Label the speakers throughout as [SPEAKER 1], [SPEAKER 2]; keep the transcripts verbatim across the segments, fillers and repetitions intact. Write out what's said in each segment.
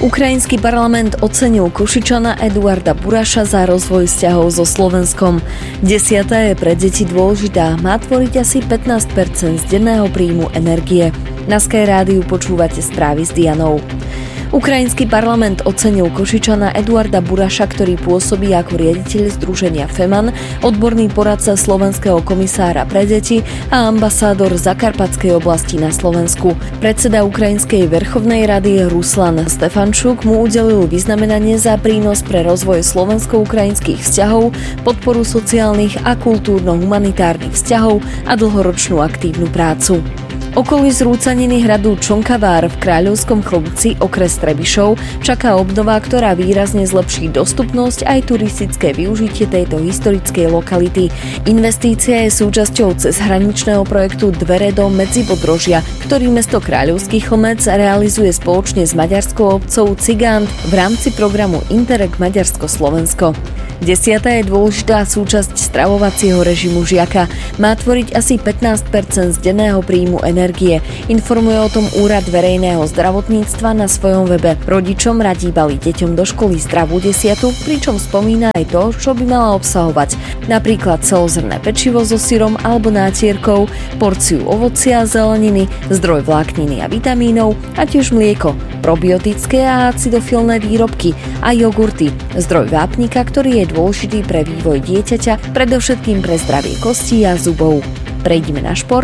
[SPEAKER 1] Ukrajinský parlament ocenil Košičana Eduarda Buraša za rozvoj vzťahov so Slovenskom. Desiata je pre deti dôležitá, má tvoriť asi pätnásť percent z denného príjmu energie. Na Sky Rádiu počúvate správy s Dianou. Ukrajinský parlament ocenil Košičana Eduarda Buraša, ktorý pôsobí ako riaditeľ združenia Feman, odborný poradca slovenského komisára pre deti a ambasádor Zakarpatskej oblasti na Slovensku. Predseda Ukrajinskej verchovnej rady Ruslan Stefančuk mu udelil vyznamenanie za prínos pre rozvoj slovensko-ukrajinských vzťahov, podporu sociálnych a kultúrno-humanitárnych vzťahov a dlhoročnú aktívnu prácu. Okolí zrúcaniny hradu Čonkavár v Kráľovskom Chlumci, okres Trebišov, čaká obnova, ktorá výrazne zlepší dostupnosť aj turistické využitie tejto historickej lokality. Investícia je súčasťou cezhraničného projektu Dvere do Medzibodrožia, ktorý mesto Kráľovský Chlmec realizuje spoločne s maďarskou obcou Cigant v rámci programu Interreg Maďarsko-Slovensko. Desiata je dôležitá súčasť stravovacieho režimu žiaka. Má tvoriť asi pätnásť percent z denného príjmu energie. Informuje o tom Úrad verejného zdravotníctva na svojom webe. Rodičom radí baliť deťom do školy zdravú desiatu, pričom spomína aj to, čo by mala obsahovať. Napríklad celozrnné pečivo so syrom alebo nátierkou, porciu ovocia a zeleniny, zdroj vlákniny a vitamínov a tiež mlieko, probiotické a acidofilné výrobky a jogurty, zdroj vápnika, ktorý je dôležitý pre vývoj dieťaťa, predovšetkým pre zdravie kostí a zubov. Prejdime na šport.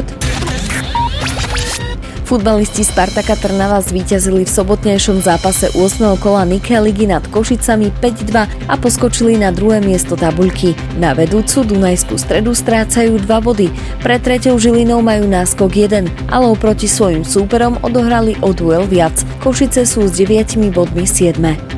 [SPEAKER 1] Futbalisti Spartaka Trnava zvíťazili v sobotnejšom zápase ôsmeho kola Nike ligy nad Košicami päť dva a poskočili na druhé miesto tabuľky. Na vedúcu Dunajskú Stredu strácajú dva body. Pred treťou Žilinou majú náskok jeden, ale oproti svojim súperom odohrali o duel viac. Košice sú s deviatimi bodmi siedme.